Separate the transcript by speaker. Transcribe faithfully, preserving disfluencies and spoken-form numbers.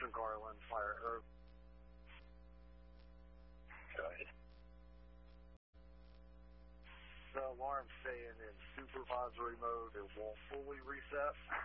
Speaker 1: Houston, Garland, fire Irv.
Speaker 2: Go ahead.
Speaker 1: The alarm's staying in supervisory mode. It won't fully reset.